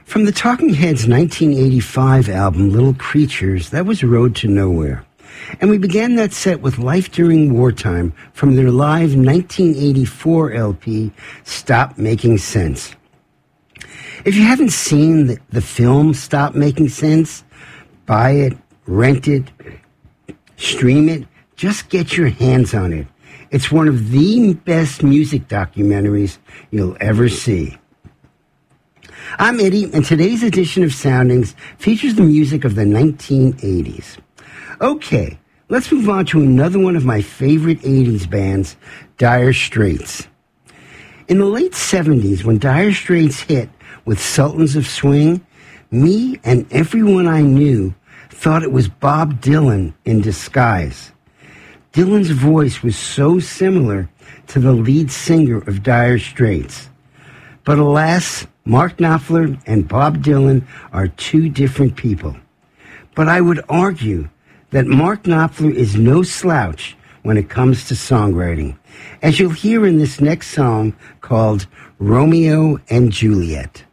From the Talking Heads' 1985 album, Little Creatures, that was Road to Nowhere. And we began that set with Life During Wartime from their live 1984 LP, Stop Making Sense. If you haven't seen the film Stop Making Sense, buy it, rent it, stream it, just get your hands on it. It's one of the best music documentaries you'll ever see. I'm Eddie, and today's edition of Soundings features the music of the 1980s. Okay, let's move on to another one of my favorite 80s bands, Dire Straits. In the late 70s, when Dire Straits hit with Sultans of Swing, me and everyone I knew thought it was Bob Dylan in disguise. Dylan's voice was so similar to the lead singer of Dire Straits. But alas, Mark Knopfler and Bob Dylan are two different people. But I would argue that Mark Knopfler is no slouch when it comes to songwriting, as you'll hear in this next song called Romeo and Juliet.